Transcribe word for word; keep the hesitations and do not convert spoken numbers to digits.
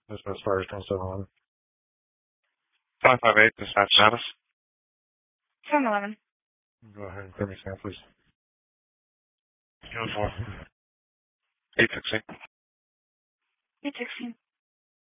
Dispatch Fire Stone seven eleven. five five eight, dispatch status. seven eleven. Go ahead and clear me scan, please. Uniform. eight sixteen. eight sixteen.